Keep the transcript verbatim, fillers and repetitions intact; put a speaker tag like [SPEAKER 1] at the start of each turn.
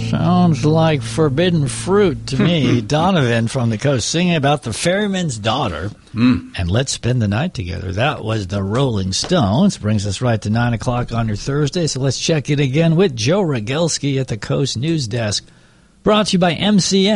[SPEAKER 1] Sounds like forbidden fruit to me. Donovan from the coast singing about the ferryman's daughter.
[SPEAKER 2] Mm.
[SPEAKER 1] And let's spend the night together. That was the Rolling Stones. Brings us right to nine o'clock on your Thursday. So let's check it again with Joe Rogelski at the Coast News Desk. Brought to you by M C M.